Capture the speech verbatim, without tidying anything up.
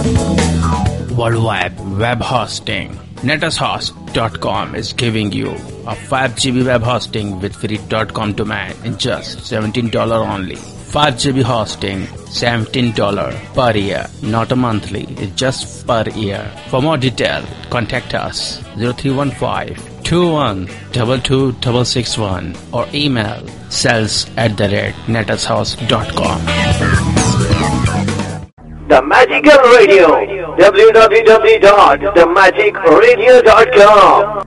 Worldwide web hosting. netushost dot com is giving you a five gigabyte web hosting with free .com domain in just seventeen dollars only. five gigabyte hosting, seventeen dollars per year, not a monthly, it's just per year. For more detail, contact us zero three one five, two one two two six six one or email sales at the rate netushost dot com. The Magical Radio, w w w dot the magic radio dot com.